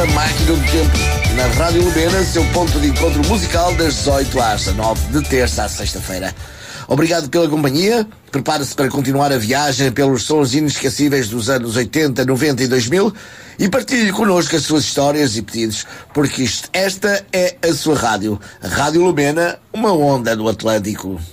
A Máquina do Tempo, na Rádio Lumena, seu ponto de encontro musical das 18 às 19, de terça à sexta-feira. Obrigado pela companhia, prepare-se para continuar a viagem pelos sons inesquecíveis dos anos 80, 90 e 2000 e partilhe connosco as suas histórias e pedidos, porque esta é a sua rádio, a Rádio Lumena, uma onda do Atlântico.